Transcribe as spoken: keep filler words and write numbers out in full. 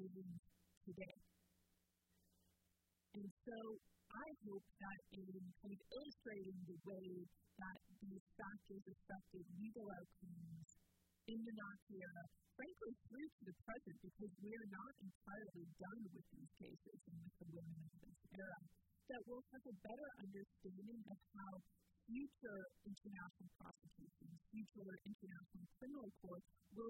decisions today. And so I hope that in kind of illustrating the way that these factors affected legal outcomes in the Nazi era, frankly through to the present, because we are not entirely done with these cases and with the women of this era, that we'll have a better understanding of how future international prosecutions, future international criminal courts will